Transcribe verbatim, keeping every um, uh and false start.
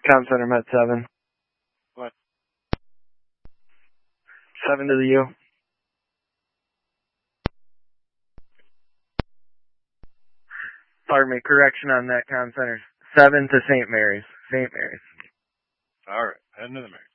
Com Center Met seven. What? seven to the U. Pardon me, correction on that, Com Center. seven to Saint Mary's. Saint Mary's. All right, heading to the Mary's.